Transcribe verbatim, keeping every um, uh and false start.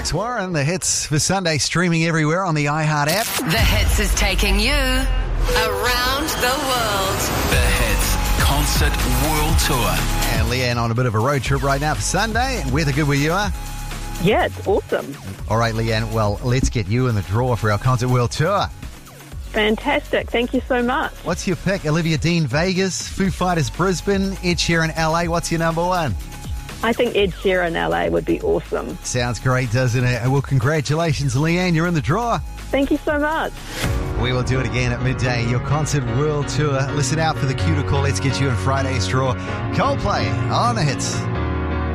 Alex Warren, the hits for Sunday, streaming everywhere on the iHeart app. The Hits is taking you around the world. The Hits Concert World Tour. And Leanne on a bit of a road trip right now for Sunday. Weather good where you are? Yeah, it's awesome. All right, Leanne, well, let's get you in the draw for our Concert World Tour. Fantastic. Thank you so much. What's your pick? Olivia Dean, Vegas, Foo Fighters, Brisbane, Ed Sheeran, L A. What's your number one? I think Ed Sheeran L A would be awesome. Sounds great, doesn't it? Well, congratulations, Leanne. You're in the draw. Thank you so much. We will do it again at midday. Your Concert World Tour. Listen out for the cue to call. Let's get you in Friday's draw. Coldplay on the Hits.